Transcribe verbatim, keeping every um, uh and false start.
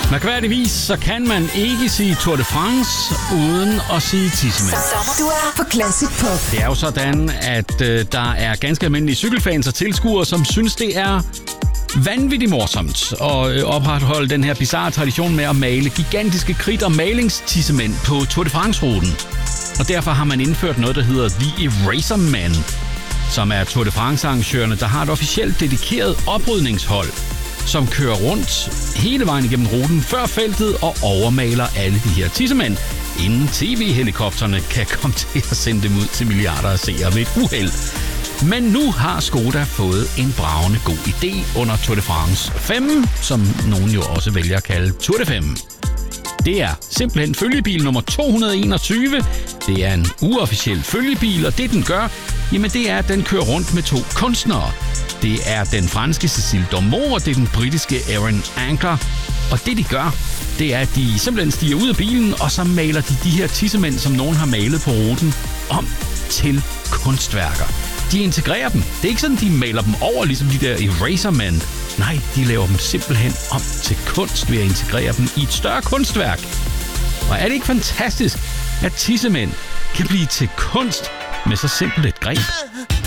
Mærkværdigvis så kan man ikke sige Tour de France uden at sige tissemand. Du er på Classic Pop. Det er jo sådan, at øh, der er ganske almindelige cykelfans og tilskuere, som synes, det er vanvittigt morsomt at øh, opretholde den her bizarre tradition med at male gigantiske kridt- og malingstissemand på Tour de France-ruten. Og derfor har man indført noget, der hedder The Eraser Man, som er Tour de France-arrangørerne, der har et officielt dedikeret oprydningshold, som kører rundt hele vejen igennem ruten før feltet og overmaler alle de her tissemænd, inden tv-helikopterne kan komme til at sende dem ud til milliarder af seere ved et uheld. Men nu har Skoda fået en bragende god idé under Tour de France fem, som nogen jo også vælger at kalde Tour de fem. Det er simpelthen følgebil nummer to hundrede og enogtyve. Det er en uofficiel følgebil, og det den gør, jamen det er, at den kører rundt med to kunstnere. Det er den franske Cécile Dormont, og det er den britiske Erin Ankler. Og det de gør, det er, at de simpelthen stiger ud af bilen, og så maler de de her tissemænd, som nogen har malet på ruten, om til kunstværker. De integrerer dem. Det er ikke sådan, de maler dem over, ligesom de der Erasermen. Nej, de laver dem simpelthen om til kunst ved at integrere dem i et større kunstværk. Og er det ikke fantastisk, at tissemænd kan blive til kunst med så simpelt et greb?